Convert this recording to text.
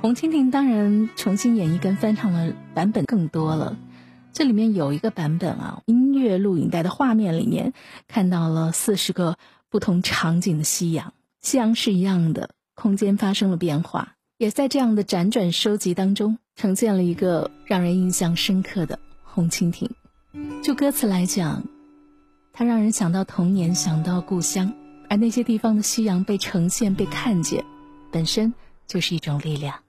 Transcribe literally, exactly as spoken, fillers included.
红蜻蜓当然重新演绎跟翻唱的版本更多了，这里面有一个版本啊，音乐录影带的画面里面看到了四十个不同场景的夕阳，夕阳是一样的，空间发生了变化，也在这样的辗转收集当中呈现了一个让人印象深刻的红蜻蜓。就歌词来讲，它让人想到童年，想到故乡，而那些地方的夕阳被呈现被看见，本身就是一种力量。